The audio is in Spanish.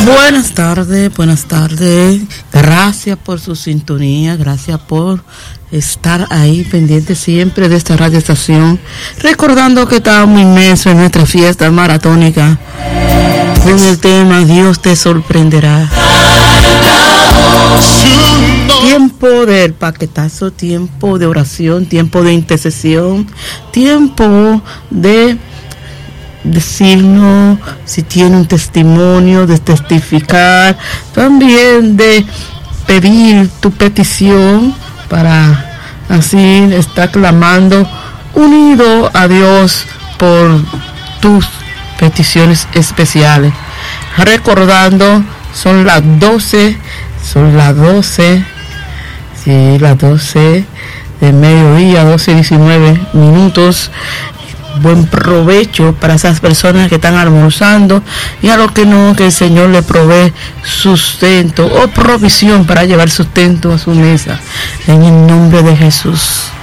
Buenas tardes. Gracias por su sintonía, gracias por estar ahí pendiente siempre de esta radioestación. Recordando que estamos inmersos en nuestra fiesta maratónica con el tema Dios te sorprenderá. Tiempo del paquetazo, tiempo de oración, tiempo de intercesión, tiempo de decirnos si tiene un testimonio, de testificar, también de pedir tu petición para así estar clamando unido a Dios por tus peticiones especiales. Recordando, son las 12 de mediodía, 12:19. Buen provecho para esas personas que están almorzando y a los que no, que el Señor le provee sustento o provisión para llevar sustento a su mesa. En el nombre de Jesús.